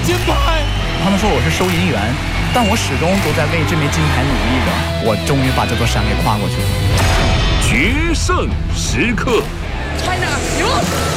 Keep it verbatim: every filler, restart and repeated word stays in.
金牌。 他们说我是收银员，但我始终都在为这枚金牌努力着。我终于把这座山给跨过去了。 决胜时刻 ，China 赢了。